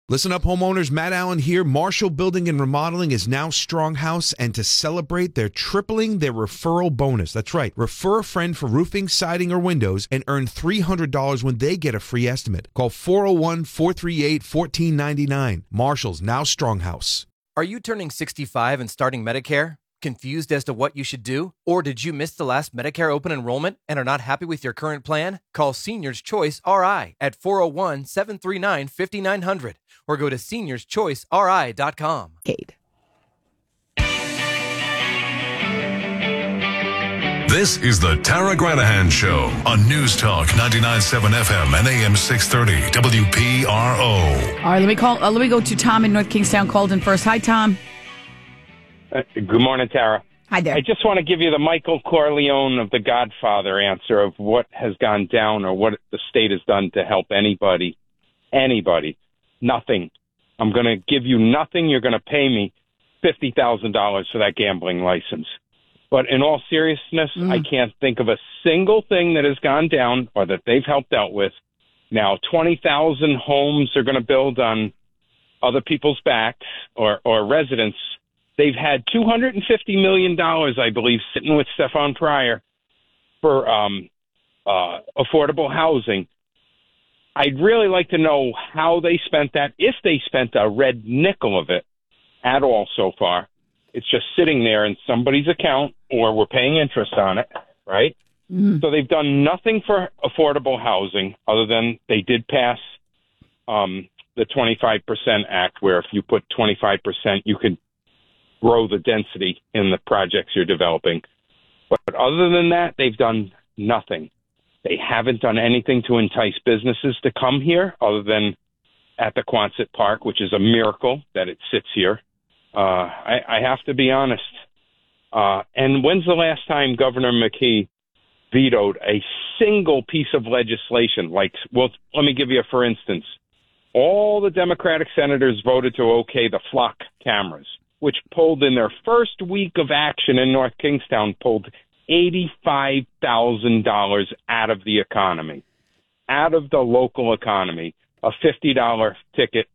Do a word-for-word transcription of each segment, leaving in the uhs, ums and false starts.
Listen up, homeowners. Matt Allen here. Marshall Building and Remodeling is now Stronghouse, and to celebrate, they're tripling their referral bonus. That's right. Refer a friend for roofing, siding, or windows and earn three hundred dollars when they get a free estimate. Call four oh one, four three eight, one four nine nine. Marshall's now Stronghouse. Are you turning sixty-five and starting Medicare? Confused as to what you should do? Or did you miss the last Medicare open enrollment and are not happy with your current plan? Call Seniors Choice R I at four oh one, seven three nine, five nine zero zero or go to seniors choice r i dot com. This is the Tara Granahan Show on News Talk ninety-nine point seven F M and A M six thirty W P R O. All right, let me call. Uh, let me go to Tom in North Kingstown. Called in first. Hi, Tom. Uh, good morning, Tara. Hi there. I just want to give you the Michael Corleone of The Godfather answer of what has gone down or what the state has done to help anybody. Anybody. Nothing. I'm going to give you nothing. You're going to pay me fifty thousand dollars for that gambling license. But in all seriousness, mm. I can't think of a single thing that has gone down or that they've helped out with. Now, twenty thousand homes are going to build on other people's backs or, or residents. They've had two hundred fifty million dollars, I believe, sitting with Stefan Pryor for um, uh, affordable housing. I'd really like to know how they spent that, if they spent a red nickel of it at all so far. It's just sitting there in somebody's account or we're paying interest on it, right? Mm-hmm. So they've done nothing for affordable housing other than they did pass um, the twenty-five percent Act, where if you put twenty-five percent, you could grow the density in the projects you're developing. But other than that, they've done nothing. They haven't done anything to entice businesses to come here other than at the Quonset Park, which is a miracle that it sits here. Uh, I, I have to be honest. Uh, and when's the last time Governor McKee vetoed a single piece of legislation? Like, well, let me give you a for instance. All the Democratic senators voted to okay the flock cameras, which pulled in their first week of action in North Kingstown, pulled eighty-five thousand dollars out of the economy, out of the local economy, a fifty dollars ticket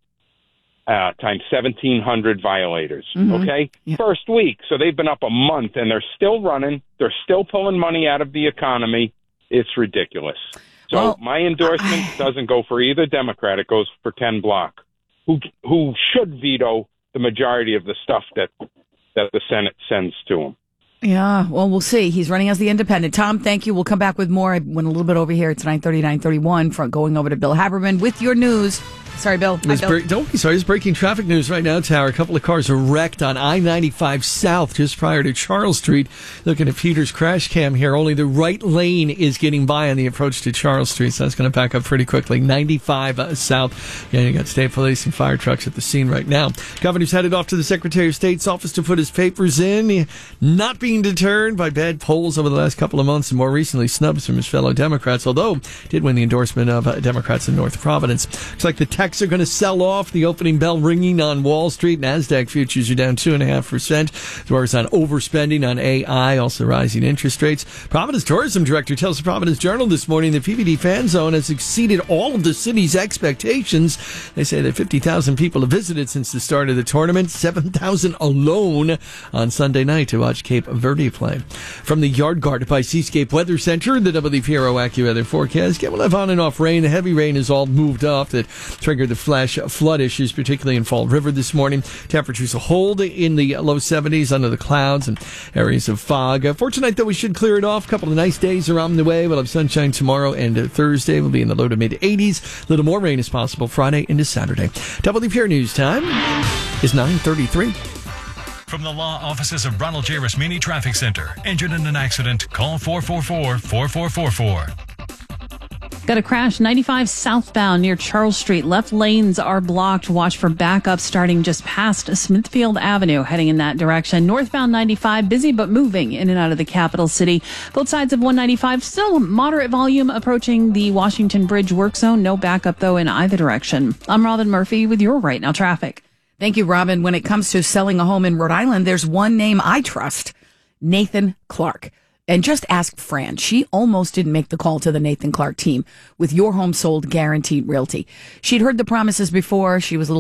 uh, times seventeen hundred violators, mm-hmm. okay? Yeah. First week. So they've been up a month, and they're still running. They're still pulling money out of the economy. It's ridiculous. So well, my endorsement I... doesn't go for either Democrat. It goes for Ken Block, who who should veto the majority of the stuff that that the Senate sends to him. Yeah, well, we'll see. He's running as the independent. Tom, thank you. We'll come back with more. I went a little bit over here. It's nine thirty, nine thirty-one from going over to Bill Haberman with your news. Sorry, Bill. Hi, Bill. Bre- don't be sorry. It's breaking traffic news right now, Tower. A couple of cars are wrecked on I ninety-five South just prior to Charles Street. Looking at Peter's crash cam here. Only the right lane is getting by on the approach to Charles Street, so that's going to back up pretty quickly. ninety-five uh, South. Yeah, you got state police and fire trucks at the scene right now. Governor's headed off to the Secretary of State's office to put his papers in. Not being deterred by bad polls over the last couple of months and more recently snubs from his fellow Democrats, although did win the endorsement of uh, Democrats in North Providence. Looks like the techs are going to sell off. The opening bell ringing on Wall Street. NASDAQ futures are down two point five percent. Whereas on overspending on A I, also rising interest rates. Providence Tourism Director tells the Providence Journal this morning the P V D Fan Zone has exceeded all of the city's expectations. They say that fifty thousand people have visited since the start of the tournament. seven thousand alone on Sunday night to watch Cape Verde play. From the Yard Guard by Seascape Weather Center, the W P R O AccuWeather forecast. Yeah, we'll have on and off rain. The heavy rain is all moved off that triggered the flash flood issues, particularly in Fall River this morning. Temperatures will hold in the low seventies under the clouds and areas of fog. Uh, for tonight, though, we should clear it off. A couple of nice days are on the way. We'll have sunshine tomorrow, and uh, Thursday will be in the low to mid eighties. A little more rain is possible Friday into Saturday. W P R News time is nine thirty-three. From the law offices of Ronald J. Rasmini Traffic Center. Injured in an accident? Call four four four, four four four four. Got a crash ninety-five southbound near Charles Street. Left lanes are blocked. Watch for backup starting just past Smithfield Avenue, heading in that direction. Northbound ninety-five, busy but moving in and out of the capital city. Both sides of one ninety-five, still moderate volume approaching the Washington Bridge work zone. No backup, though, in either direction. I'm Robin Murphy with your Right Now traffic. Thank you, Robin. When it comes to selling a home in Rhode Island, there's one name I trust, Nathan Clark. And just ask Fran. She almost didn't make the call to the Nathan Clark team with Your Home Sold Guaranteed Realty. She'd heard the promises before. She was a little